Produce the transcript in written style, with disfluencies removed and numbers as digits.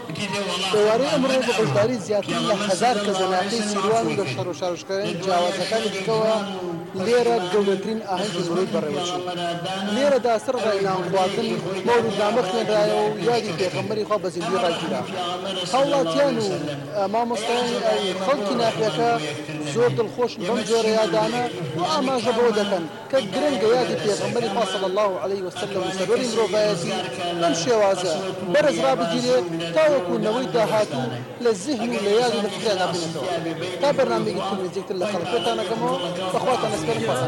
ئێوارەی ئەمڕۆ بە بەشداری زیاتر لە 1000 کەس لە ناحیەی سیروان و لە شەڕ و شارۆچکەکانی جیاوازەکانی دیکەوە لێرە گەورەترین ئاهەنگی مرۆی بەڕێوەچوو. لێرەدا سەر ڕێنان خواردن مەولودنامە خوێنرایەوە و یادی پێغەمبەری خوا بە زیندوی ڕایگیرا. هاوڵاتیان و مامۆستایان خەڵکی ناحیەکە زۆر دڵخۆشن بەم جۆرە یادانە و ئاماژە بەوە دەکەن کە گرنگە یادی پێغەمبەری خوا صلی الله علیه وسلم و سەروەری مرۆڤایەتی بەم شێوازە بەرز ڕابگیرێت تا وەکو نەوەی داهاتوو لە ذهن و لە یاد و لە فکردا بنێتەوە. تا بەرنامەیەکی تر نزیکتر لە خەڵک پێتان ئەگەمەوە بەخواتان ئەسپێرم.